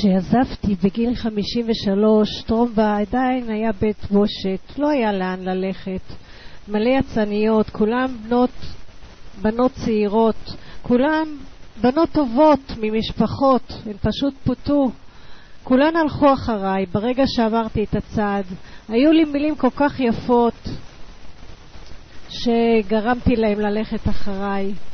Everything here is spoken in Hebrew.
כשעזבתי בגיל 53, טרומבה עדיין היה בית בושת, לא היה לאן ללכת. מלא יצניות, כולם בנות צעירות, כולם בנות טובות ממשפחות, הן פשוט פוטו. כולן הלכו אחריי ברגע שאמרתי את הצעד. היו לי מילים כל כך יפות שגרמתי להם ללכת אחריי.